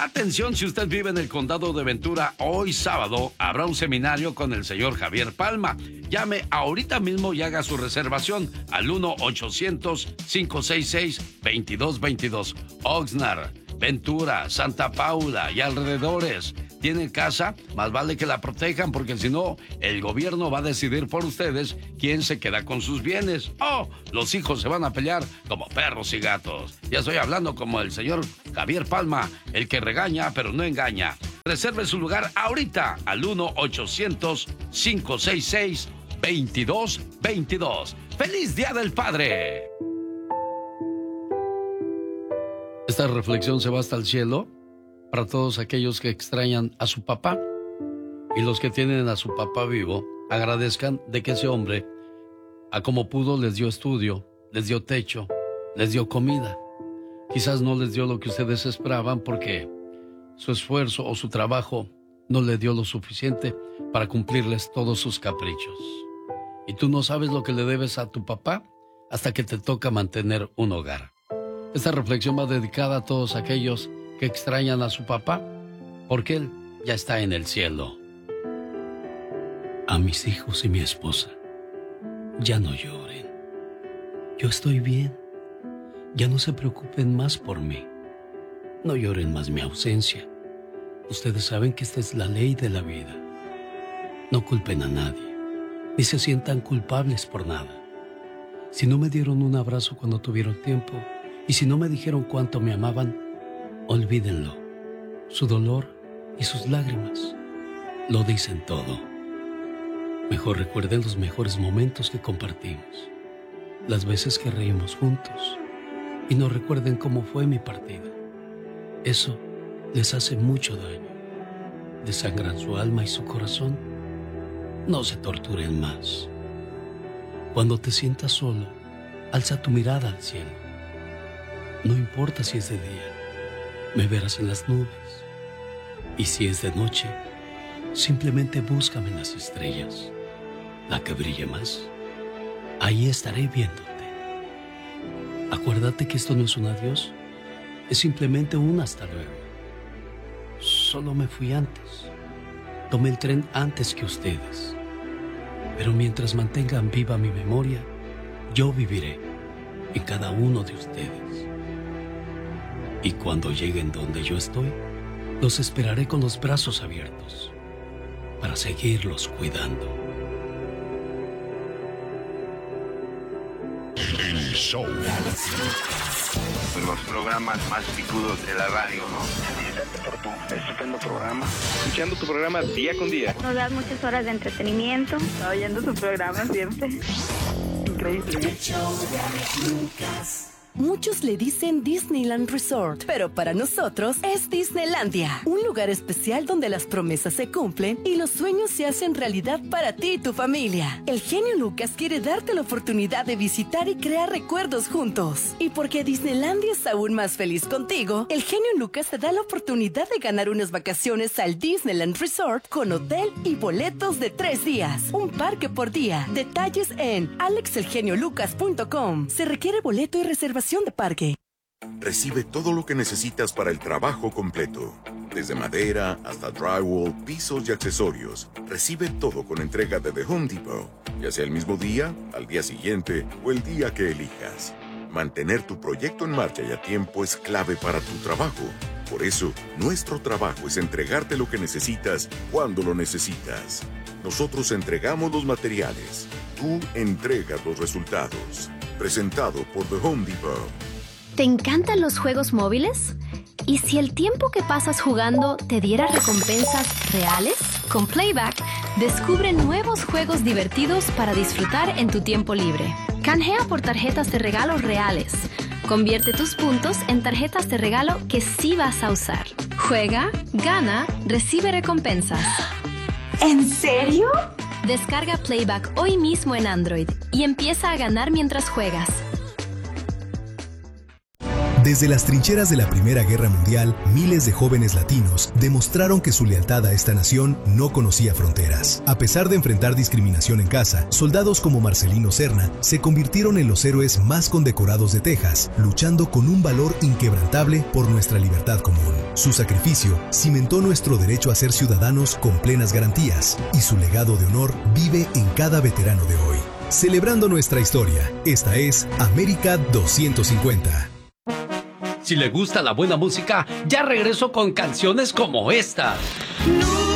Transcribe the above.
Atención, si usted vive en el condado de Ventura, hoy sábado habrá un seminario con el señor Javier Palma. Llame ahorita mismo y haga su reservación al 1-800-566-2222. Oxnard, Ventura, Santa Paula y alrededores. ¿Tienen casa? Más vale que la protejan, porque si no, el gobierno va a decidir por ustedes quién se queda con sus bienes. ¡Oh! Los hijos se van a pelear como perros y gatos. Ya estoy hablando como el señor Javier Palma, el que regaña pero no engaña. Reserve su lugar ahorita al 1-800-566-2222. ¡Feliz Día del Padre! Esta reflexión se va hasta el cielo para todos aquellos que extrañan a su papá, y los que tienen a su papá vivo agradezcan de que ese hombre, a como pudo, les dio estudio, les dio techo, les dio comida. Quizás no les dio lo que ustedes esperaban porque su esfuerzo o su trabajo no le dio lo suficiente para cumplirles todos sus caprichos. Y tú no sabes lo que le debes a tu papá hasta que te toca mantener un hogar. Esta reflexión va dedicada a todos aquellos que extrañan a su papá, porque él ya está en el cielo. A mis hijos y mi esposa, ya no lloren. Yo estoy bien. Ya no se preocupen más por mí. No lloren más mi ausencia. Ustedes saben que esta es la ley de la vida. No culpen a nadie, ni se sientan culpables por nada. Si no me dieron un abrazo cuando tuvieron tiempo, y si no me dijeron cuánto me amaban, olvídenlo. Su dolor y sus lágrimas lo dicen todo. Mejor recuerden los mejores momentos que compartimos, las veces que reímos juntos, y no recuerden cómo fue mi partida. Eso les hace mucho daño. Desangran su alma y su corazón. No se torturen más. Cuando te sientas solo, alza tu mirada al cielo. No importa si es de día, me verás en las nubes. Y si es de noche, simplemente búscame en las estrellas. La que brille más, ahí estaré viéndote. Acuérdate que esto no es un adiós, es simplemente un hasta luego. Solo me fui antes. Tomé el tren antes que ustedes. Pero mientras mantengan viva mi memoria, yo viviré en cada uno de ustedes. Y cuando lleguen donde yo estoy, los esperaré con los brazos abiertos para seguirlos cuidando. El show. Los programas más picudos de la radio, ¿no? Estupendo programa. Escuchando tu programa día con día. Nos das muchas horas de entretenimiento. Oyendo tu programa siempre. Increíble. Muchos le dicen Disneyland Resort, pero para nosotros es Disneylandia, un lugar especial donde las promesas se cumplen y los sueños se hacen realidad para ti y tu familia. El genio Lucas quiere darte la oportunidad de visitar y crear recuerdos juntos. Y porque Disneylandia es aún más feliz contigo, el genio Lucas te da la oportunidad de ganar unas vacaciones al Disneyland Resort con hotel y boletos de 3 días, un parque por día. Detalles en alexelgeniolucas.com. Se requiere boleto y reservación de parque. Recibe todo lo que necesitas para el trabajo completo. Desde madera hasta drywall, pisos y accesorios. Recibe todo con entrega de The Home Depot. Ya sea el mismo día, al día siguiente o el día que elijas. Mantener tu proyecto en marcha y a tiempo es clave para tu trabajo. Por eso, nuestro trabajo es entregarte lo que necesitas cuando lo necesitas. Nosotros entregamos los materiales. Tú entregas los resultados. Presentado por The Home Depot. ¿Te encantan los juegos móviles? ¿Y si el tiempo que pasas jugando te diera recompensas reales? Con Playback, descubre nuevos juegos divertidos para disfrutar en tu tiempo libre. Canjea por tarjetas de regalo reales. Convierte tus puntos en tarjetas de regalo que sí vas a usar. Juega, gana, recibe recompensas. ¿En serio? Descarga Playback hoy mismo en Android y empieza a ganar mientras juegas. Desde las trincheras de la Primera Guerra Mundial, miles de jóvenes latinos demostraron que su lealtad a esta nación no conocía fronteras. A pesar de enfrentar discriminación en casa, soldados como Marcelino Serna se convirtieron en los héroes más condecorados de Texas, luchando con un valor inquebrantable por nuestra libertad común. Su sacrificio cimentó nuestro derecho a ser ciudadanos con plenas garantías y su legado de honor vive en cada veterano de hoy. Celebrando nuestra historia, esta es América 250. Si le gusta la buena música, ya regreso con canciones como esta.